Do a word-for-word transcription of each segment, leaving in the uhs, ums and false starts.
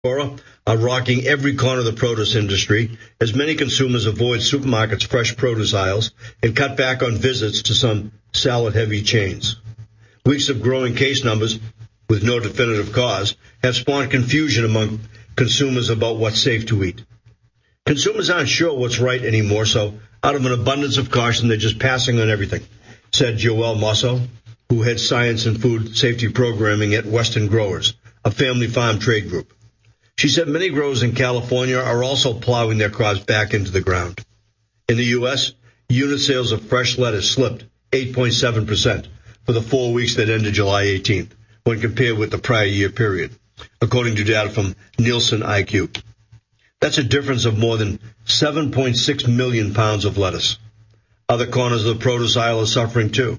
are rocking every corner of the produce industry as many consumers avoid supermarkets' fresh produce aisles and cut back on visits to some salad-heavy chains. Weeks of growing case numbers, with no definitive cause, have spawned confusion among consumers about what's safe to eat. Consumers aren't sure what's right anymore, so out of an abundance of caution, they're just passing on everything, said Joelle Mosso, who heads science and food safety programming at Western Growers, a family farm trade group. She said many growers in California are also plowing their crops back into the ground. In the U S, unit sales of fresh lettuce slipped eight point seven percent for the four weeks that ended July eighteenth, when compared with the prior year period, according to data from Nielsen I Q. That's a difference of more than seven point six million pounds of lettuce. Other corners of the produce aisle are suffering too.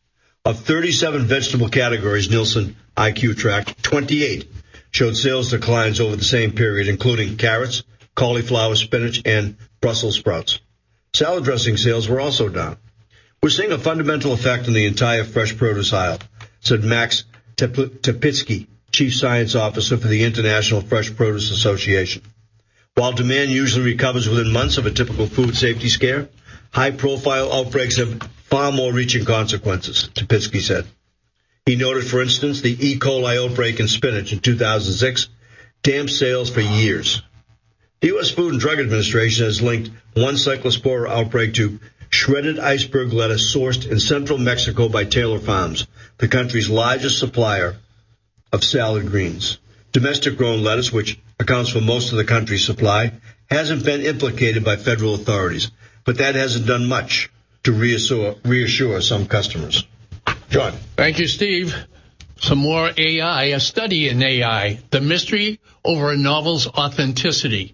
Of thirty-seven vegetable categories Nielsen I Q tracked, twenty-eight showed sales declines over the same period, including carrots, cauliflower, spinach, and Brussels sprouts. Salad dressing sales were also down. We're seeing a fundamental effect on the entire fresh produce aisle, said Max Tepitsky, Chief Science Officer for the International Fresh Produce Association. While demand usually recovers within months of a typical food safety scare, high-profile outbreaks have far more reaching consequences, Tepitsky said. He noted, for instance, the E. coli outbreak in spinach in two thousand six damped sales for years. The U S Food and Drug Administration has linked one cyclospora outbreak to shredded iceberg lettuce sourced in central Mexico by Taylor Farms, the country's largest supplier of salad greens. Domestic-grown lettuce, which accounts for most of the country's supply, hasn't been implicated by federal authorities, but that hasn't done much to reassure, reassure some customers. John. Thank you, Steve. Some more A I, a study in A I, the mystery over a novel's authenticity.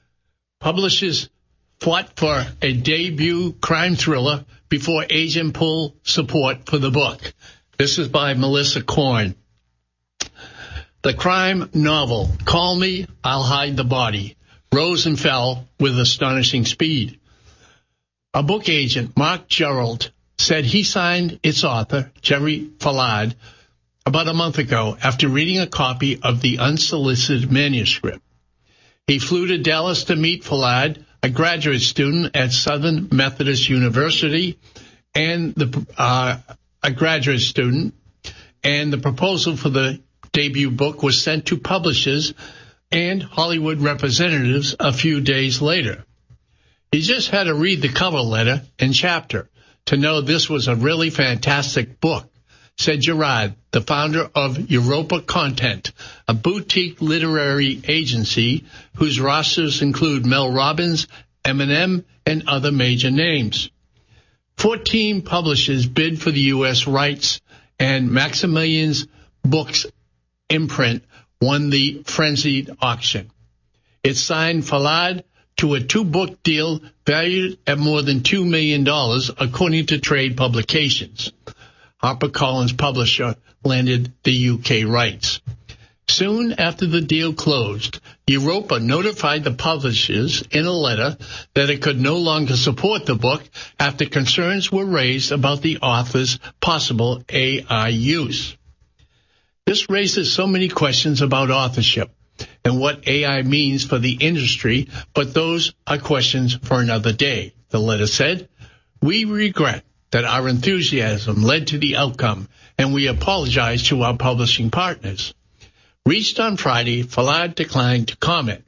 Publishers fought for a debut crime thriller before agent pull support for the book. This is by Melissa Korn. The crime novel, Call Me, I'll Hide the Body, rose and fell with astonishing speed. A book agent, Mark Gerald, said he signed its author, Jerry Fallad, about a month ago after reading a copy of the unsolicited manuscript. He flew to Dallas to meet Fallad, a graduate student at Southern Methodist University, and the uh, a graduate student, and the proposal for the debut book was sent to publishers and Hollywood representatives a few days later. He just had to read the cover letter and chapter to know this was a really fantastic book, said Gerard, the founder of Europa Content, a boutique literary agency whose rosters include Mel Robbins, Eminem, and other major names. Fourteen publishers bid for the U S rights, and Maximilian's Books imprint won the frenzied auction. It signed Fallad to a two-book deal valued at more than two million dollars, according to trade publications. HarperCollins publisher landed the U K rights. Soon after the deal closed, Europa notified the publishers in a letter that it could no longer support the book after concerns were raised about the author's possible A I use. This raises so many questions about authorship and what A I means for the industry, but those are questions for another day. The letter said, "We regret that our enthusiasm led to the outcome, and we apologize to our publishing partners." Reached on Friday, Fallad declined to comment.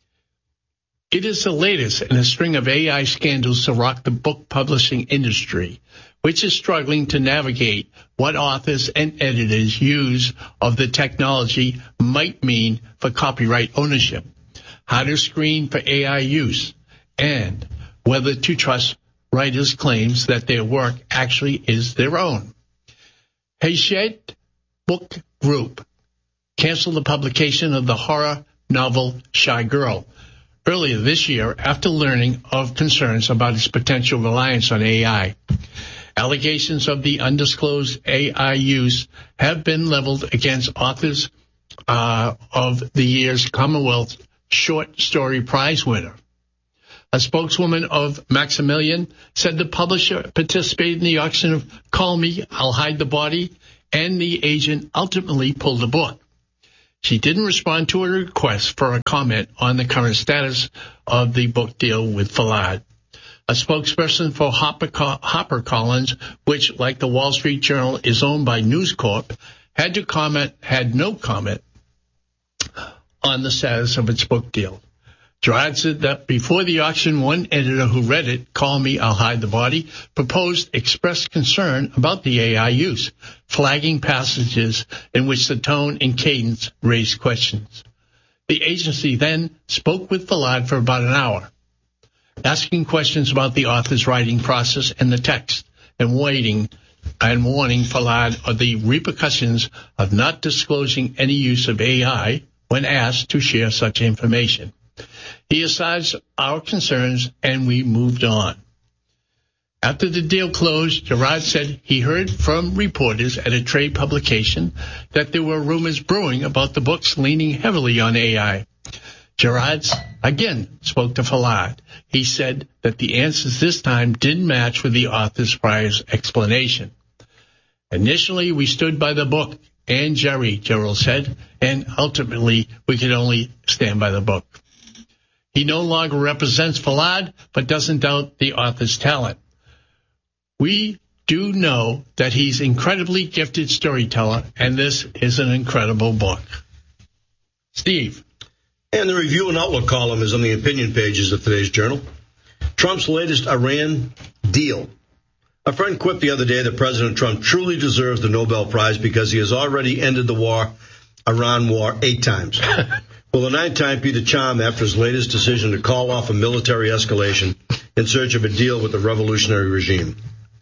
It is the latest in a string of A I scandals to rock the book publishing industry, which is struggling to navigate what authors and editors' use of the technology might mean for copyright ownership, how to screen for A I use, and whether to trust writers' claims that their work actually is their own. Hachette Book Group canceled the publication of the horror novel Shy Girl earlier this year after learning of concerns about its potential reliance on A I. Allegations of the undisclosed A I use have been leveled against authors uh, of the year's Commonwealth Short Story Prize winner. A spokeswoman of Maximilian said the publisher participated in the auction of Call Me, I'll Hide the Body, and the agent ultimately pulled the book. She didn't respond to a request for a comment on the current status of the book deal with Fallad. A spokesperson for HarperCollins, which, like the Wall Street Journal, is owned by News Corp, had to comment, had no comment on the status of its book deal. Gerard said that before the auction, one editor who read it, Call Me, I'll Hide the Body, proposed expressed concern about the A I use, flagging passages in which the tone and cadence raised questions. The agency then spoke with Fallad for about an hour, asking questions about the author's writing process and the text, and waiting and warning Fallad of the repercussions of not disclosing any use of A I when asked to share such information. He assuaged our concerns, and we moved on. After the deal closed, Gerard said he heard from reporters at a trade publication that there were rumors brewing about the books leaning heavily on A I. Gerard again spoke to Fallad. He said that the answers this time didn't match with the author's prior explanation. Initially, we stood by the book and Jerry, Gerald said, and ultimately we could only stand by the book. He no longer represents Fallad, but doesn't doubt the author's talent. We do know that he's an incredibly gifted storyteller, and this is an incredible book. Steve. And the Review and Outlook column is on the opinion pages of today's Journal. Trump's latest Iran deal. A friend quipped the other day that President Trump truly deserves the Nobel Prize because he has already ended the war, Iran war, eight times. Will the ninth time be the charm after his latest decision to call off a military escalation in search of a deal with the revolutionary regime?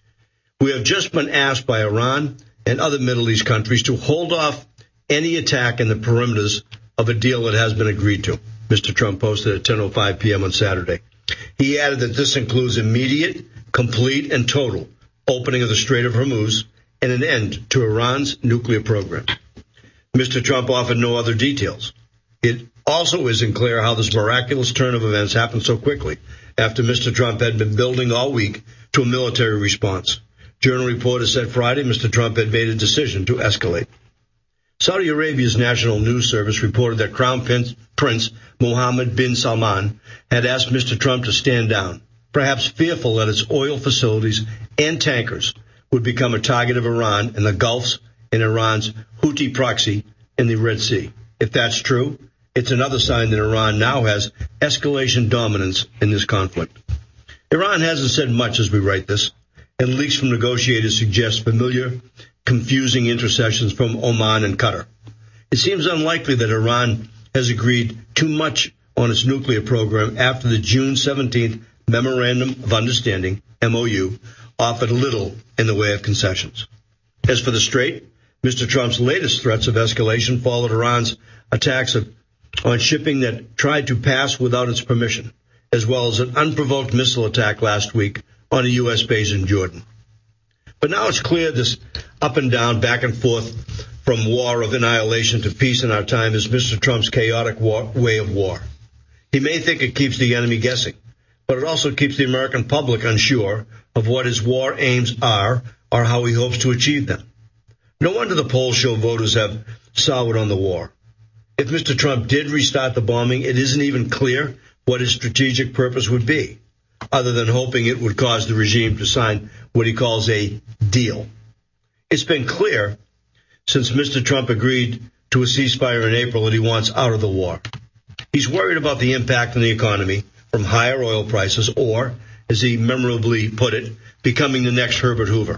We have just been asked by Iran and other Middle East countries to hold off any attack in the perimeters of a deal that has been agreed to, Mister Trump posted at ten oh five p.m. on Saturday. He added that this includes immediate, complete, and total opening of the Strait of Hormuz and an end to Iran's nuclear program. Mister Trump offered no other details. It also isn't clear how this miraculous turn of events happened so quickly after Mister Trump had been building all week to a military response. Journal reporters said Friday Mister Trump had made a decision to escalate. Saudi Arabia's National News Service reported that Crown Prince Mohammed bin Salman had asked Mister Trump to stand down, perhaps fearful that its oil facilities and tankers would become a target of Iran in the Gulfs and Iran's Houthi proxy in the Red Sea. If that's true, it's another sign that Iran now has escalation dominance in this conflict. Iran hasn't said much as we write this, and leaks from negotiators suggest familiar, confusing intercessions from Oman and Qatar. It seems unlikely that Iran has agreed too much on its nuclear program after the June seventeenth Memorandum of Understanding, M O U, offered little in the way of concessions. As for the Strait, Mister Trump's latest threats of escalation followed Iran's attacks of, on shipping that tried to pass without its permission, as well as an unprovoked missile attack last week on a U S base in Jordan. But now it's clear this up and down, back and forth from war of annihilation to peace in our time is Mister Trump's chaotic war, way of war. He may think it keeps the enemy guessing, but it also keeps the American public unsure of what his war aims are or how he hopes to achieve them. No wonder the polls show voters have soured on the war. If Mister Trump did restart the bombing, it isn't even clear what his strategic purpose would be, other than hoping it would cause the regime to sign what he calls a deal. It's been clear since Mister Trump agreed to a ceasefire in April that he wants out of the war. He's worried about the impact on the economy from higher oil prices or, as he memorably put it, becoming the next Herbert Hoover.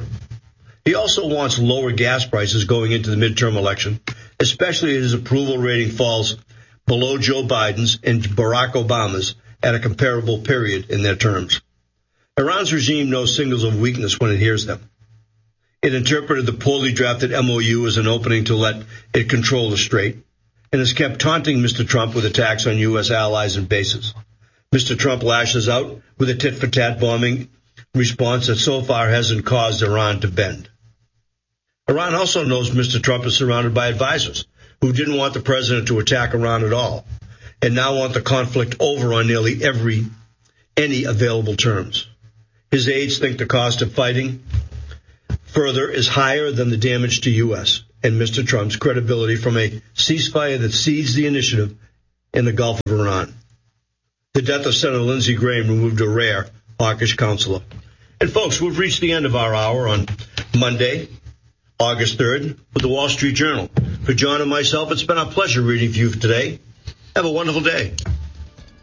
He also wants lower gas prices going into the midterm election, especially as his approval rating falls below Joe Biden's and Barack Obama's at a comparable period in their terms. Iran's regime knows signals of weakness when it hears them. It interpreted the poorly drafted M O U as an opening to let it control the Strait, and has kept taunting Mister Trump with attacks on U S allies and bases. Mister Trump lashes out with a tit-for-tat bombing response that so far hasn't caused Iran to bend. Iran also knows Mister Trump is surrounded by advisors who didn't want the president to attack Iran at all, and now want the conflict over on nearly every, any available terms. His aides think the cost of fighting further is higher than the damage to U S and Mister Trump's credibility from a ceasefire that seized the initiative in the Gulf of Iran. The death of Senator Lindsey Graham removed a rare hawkish counselor. And folks, we've reached the end of our hour on Monday, August third, with the Wall Street Journal. For John and myself, it's been our pleasure reading for you today. Have a wonderful day.